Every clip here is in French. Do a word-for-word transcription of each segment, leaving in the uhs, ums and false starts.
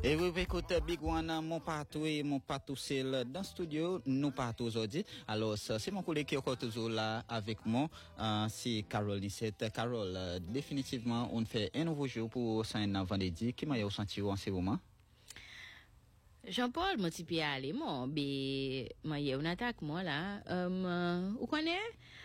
Et oui, écoute, Big One, mon partout et mon partout c'est dans le studio, nous partons aujourd'hui. Alors, c'est mon collègue qui est encore toujours là avec moi, euh, c'est Carole Nissette. Carole, euh, définitivement, on fait un nouveau jour pour Saint vendredi. Qui m'a senti en ce moment? Jean-Paul, mon petit aller, moi, ben, moi, il y a une attaque, moi, là. Euh, vous connaissez?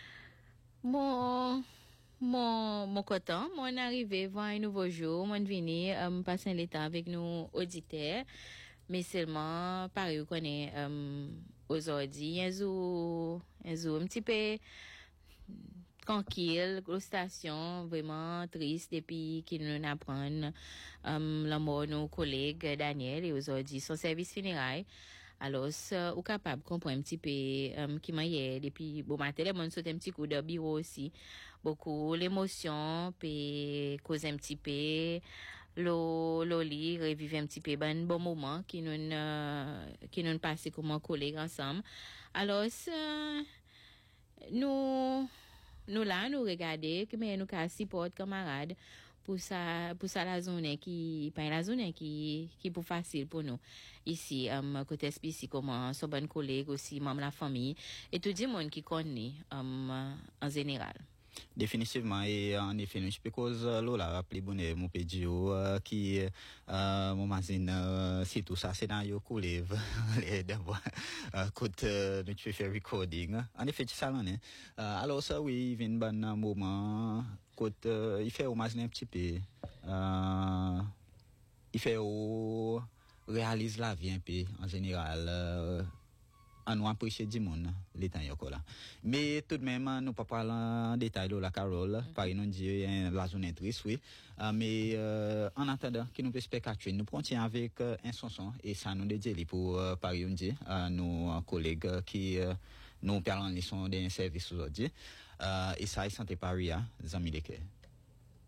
Mon, mon, mon coton, mon arrivé, voir un nouveau jour, mon venu, euh, passer le temps avec nous auditeurs, mais seulement, pareil, vous connaissez, euh, aujourd'hui, un jour, un jour, un petit peu, tranquille, grosse station, vraiment triste depuis qu'ils nous apprennent um, la mort de nos collègues Daniel et aujourd'hui son service funéraire. Alors, euh, ou capable de comprendre un petit peu um, qui m'a hier depuis bon matin, le monde saute un petit coup de bureau aussi. Beaucoup l'émotion, puis cause un petit peu l'eau, l'eau lit, revivre un petit peu ben bon moment qui nous euh, qui nous passé comme un collègue ensemble. Alors, euh, nous nous là nous regarder que mais nous ca support camarade pour ça pour ça la zone qui pas la zone qui qui pour facile pour nous ici um, côté spécifique comment son bon collègue aussi même la famille et tout le monde qui connaît um, en général. Définitivement, et en effet, je peux cause Lola rappelé bonnet mon pédio qui euh, mon magazine c'est tout ça scénario coulé les d'abord côté nous tu fais recording en effet c'est ça là hein alors ça oui il vient un moment côté il fait au magazine un petit peu euh, il fait au réalise la vie un peu en général euh, on nous apprécie du monde les temps yoko là mais tout de même nous pas parler en détail de la Carole mm-hmm. Par nous dit la zone triste oui uh, mais euh, en attendant que nous peut spectacler nous continuons avec euh, un chanson et ça nous dédié pour euh, par nous dit uh, nos collègues qui uh, nous parlent en leçon d'un service aujourd'hui uh, et ça est santé Paris les amis de cœur.